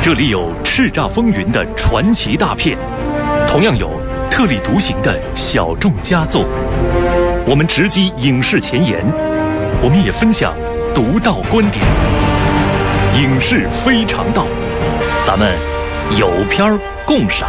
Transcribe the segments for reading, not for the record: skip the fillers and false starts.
这里有叱咤风云的传奇大片，同样有特立独行的小众佳作。我们直击影视前沿，我们也分享独到观点。影视非常道，咱们有片儿共赏。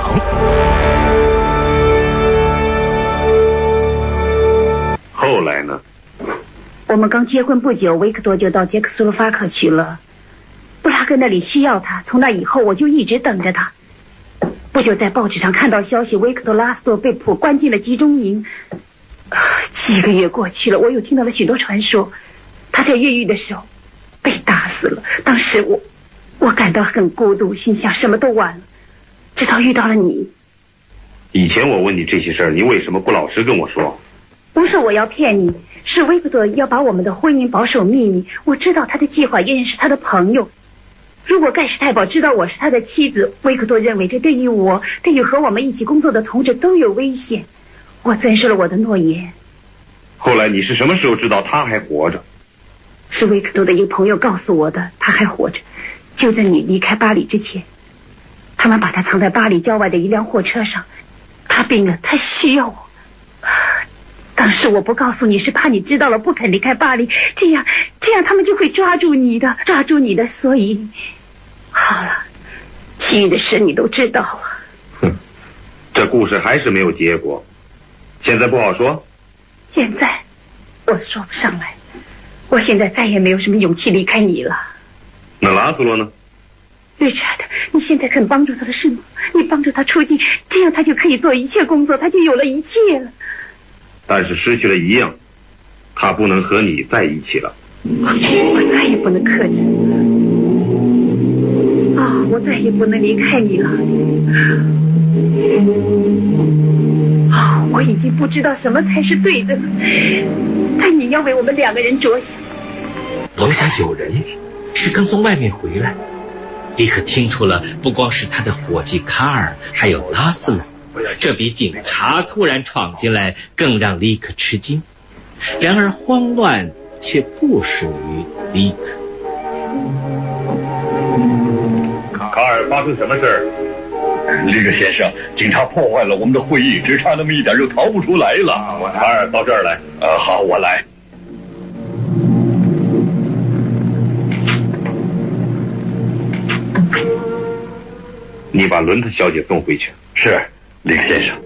后来呢？ 我们刚结婚不久，维克多就到捷克斯洛伐克去了。布拉格那里需要他，从那以后我就一直等着他。不久在报纸上看到消息，维克多·拉斯洛被捕关进了集中营。7个月过去了，我又听到了许多传说。他在越狱的时候被打死了。当时我感到很孤独，心想什么都完了，直到遇到了你。 以前我问你这些事儿，你为什么不老实跟我说？ 不是我要骗你，是维克多要把我们的婚姻保守秘密。我知道他的计划，也认识他的朋友。如果盖世太保知道我是他的妻子，维克多认为这对于我，对于和我们一起工作的同志都有危险。我遵守了我的诺言。 后来你是什么时候知道他还活着？ 是维克多的一个朋友告诉我的，他还活着。就在你离开巴黎之前，他们把他藏在巴黎郊外的一辆货车上。他病了，他需要我。当时我不告诉你，是怕你知道了不肯离开巴黎，这样他们就会抓住你的。所以好了，其余的事你都知道了。 哼，这故事还是没有结果。现在不好说。 现在我说不上来，我现在再也没有什么勇气离开你了。 那拉斯洛呢 ？Richard，你现在肯帮助他的是吗？你帮助他出境，这样他就可以做一切工作，他就有了一切了。 但是失去了一样，他不能和你在一起了。 我再也不能克制我再也不能离开你了。我已经不知道什么才是对的了，但你要为我们2个人着想。 楼下有人，是刚从外面回来，立刻听出了不光是他的伙计卡尔，还有拉斯洛。这比警察突然闯进来更让立刻吃惊。然而慌乱却不属于立刻。 卡尔，发生什么事儿？ 这个先生，警察破坏了我们的会议，只差那么一点就逃不出来了。 卡尔，到这儿来。 好，我来。 你把伦特小姐送回去。 是，林先生。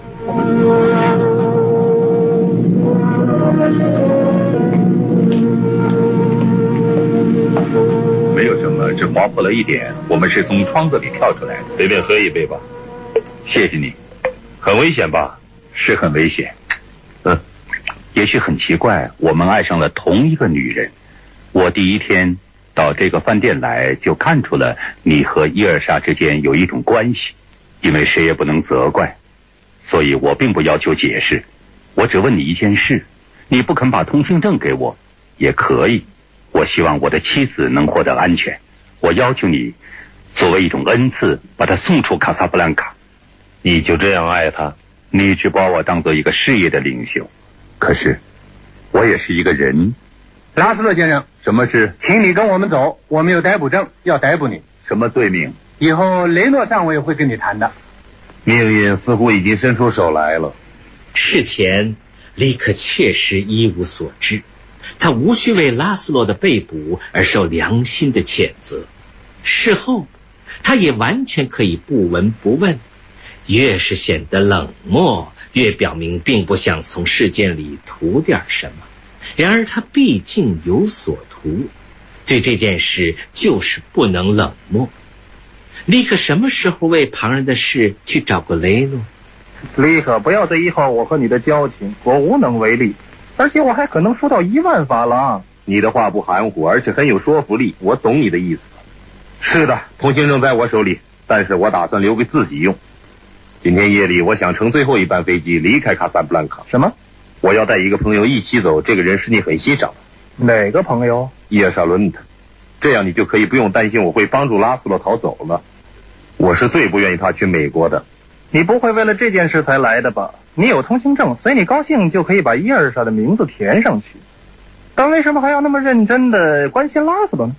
没有什么，只划破了一点。我们是从窗子里跳出来的。 随便喝一杯吧。 谢谢你。 很危险吧？ 是很危险。也许很奇怪，我们爱上了同一个女人。我第一天到这个饭店来，就看出了你和伊尔莎之间有一种关系。因为谁也不能责怪，所以我并不要求解释。我只问你一件事，你不肯把通行证给我也可以。我希望我的妻子能获得安全，我要求你作为一种恩赐把她送出卡萨布兰卡。 你就这样爱她？ 你只把我当做一个事业的领袖，可是我也是一个人。 拉斯洛先生，什么事？请你跟我们走，我们有逮捕证，要逮捕你。 什么罪名？ 以后雷诺上尉会跟你谈的。 命运似乎已经伸出手来了。 事前立刻确实一无所知，他无需为拉斯洛的被捕而受良心的谴责。事后他也完全可以不闻不问，越是显得冷漠，越表明并不想从事件里图点什么。然而他毕竟有所图，对这件事就是不能冷漠。立刻什么时候为旁人的事去找过雷诺？ 立刻不要对以后我和你的交情，我无能为力，而且我还可能收到1万法郎。 你的话不含糊，而且很有说服力，我懂你的意思。是的，通行证在我手里，但是我打算留给自己用。今天夜里我想乘最后一班飞机离开卡萨布兰卡。 什么？ 我要带一个朋友一起走，这个人是你很欣赏的。 哪个朋友？ 伊尔莎伦特。这样你就可以不用担心我会帮助拉斯洛逃走了。我是最不愿意他去美国的。 你不会为了这件事才来的吧？你有通行证，随你高兴就可以把伊尔莎的名字填上去。但为什么还要那么认真的关心拉斯洛呢？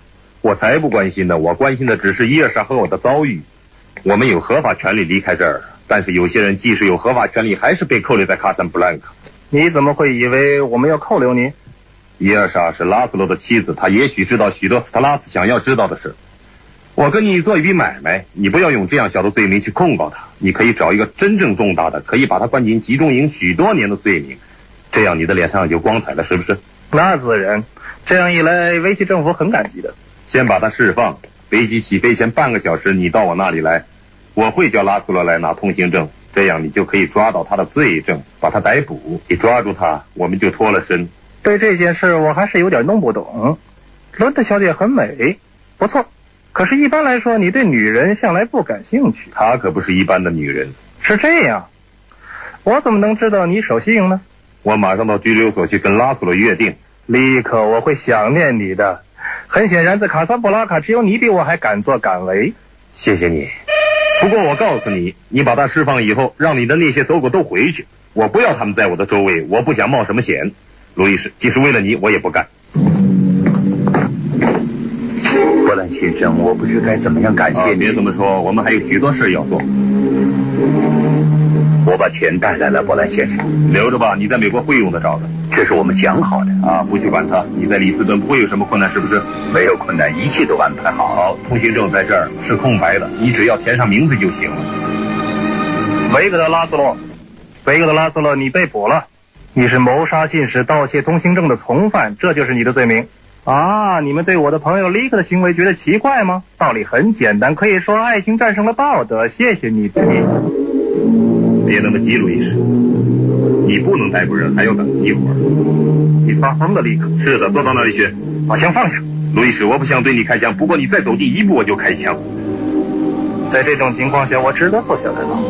我才不关心呢，我关心的只是伊尔莎和我的遭遇。我们有合法权利离开这儿，但是有些人即使有合法权利，还是被扣留在卡萨布兰卡。 你怎么会以为我们要扣留你？ 伊尔莎是拉斯洛的妻子，她也许知道许多斯特拉斯想要知道的事。我跟你做一笔买卖，你不要用这样小的罪名去控告他，你可以找一个真正重大的，可以把他关进集中营许多年的罪名，这样你的脸上有光彩了，是不是？ 那自然，这样一来，维希政府很感激的。 先把他释放，飞机起飞前半个小时你到我那里来，我会叫拉斯洛来拿通行证，这样你就可以抓到他的罪证，把他逮捕。你抓住他，我们就脱了身。 对这件事我还是有点弄不懂。伦特小姐很美，不错，可是一般来说你对女人向来不感兴趣。 她可不是一般的女人。 是这样，我怎么能知道你守信用呢？ 我马上到拘留所去跟拉斯洛约定。 立刻，我会想念你的。很显然在卡萨布拉卡只有你比我还敢作敢为。 谢谢你。不过我告诉你，你把他释放以后，让你的那些走狗都回去，我不要他们在我的周围，我不想冒什么险。路易斯，即使为了你，我也不干。 波兰先生，我不知该怎么样感谢你。 别这么说，我们还有许多事要做。 我把钱带来了，波兰先生。 留着吧，你在美国会用得着的。 这是我们讲好的啊，不去管他。你在里斯顿不会有什么困难，是不是？ 没有困难，一切都安排好。 好，通行证在这儿是空白的，你只要填上名字就行了。 维克特·拉斯洛，维克特·拉斯洛，你被捕了。你是谋杀信使盗窃通行证的从犯，这就是你的罪名。啊，你们对我的朋友利克的行为觉得奇怪吗？道理很简单，可以说爱情战胜了道德。谢谢你， 别那么急，路易斯，你不能逮捕人，还要等一会儿。 你发疯了，利克。 是的，坐到那里去。 把枪放下。 路易斯，我不想对你开枪，不过你再走第一步我就开枪。 在这种情况下，我值得坐下来了。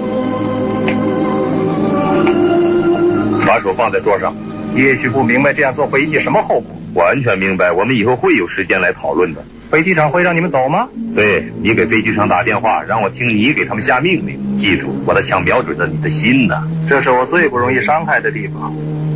把手放在桌上。 也许不明白这样做会引起什么后果。 完全明白，我们以后会有时间来讨论的。 飞机场会让你们走吗？ 对，你给飞机场打电话，让我听你给他们下命令。记住，我的枪瞄准着你的心呢。 这是我最不容易伤害的地方。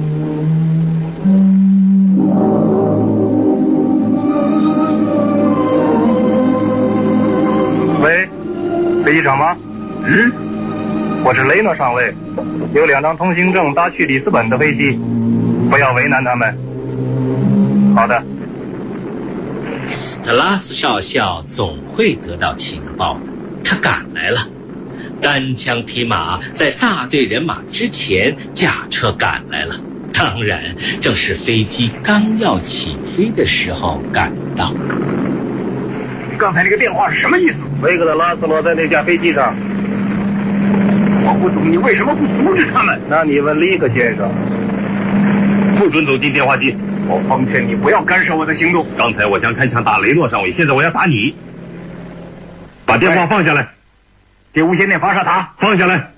喂，飞机场吗？我是雷诺上尉，有2张通行证搭去里斯本的飞机，不要为难他们。好的。 斯特拉斯少校总会得到情报的，他赶来了，单枪匹马，在大队人马之前驾车赶来了。当然，正是飞机刚要起飞的时候赶到。 刚才那个电话是什么意思？维克特·拉斯洛在那架飞机上。我不懂你为什么不阻止他们？那你问利克先生。 不准走进电话机。 我奉劝你不要干涉我的行动。 刚才我想开枪打雷诺上尉，现在我要打你。把电话放下来。 接无线电发射塔。 放下来。